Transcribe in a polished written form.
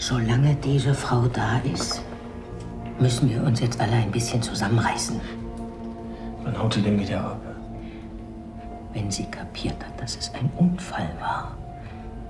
Solange diese Frau da ist, müssen wir uns jetzt alle ein bisschen zusammenreißen. Wann haut sie denn wieder ab? Wenn sie kapiert hat, dass es ein Unfall war.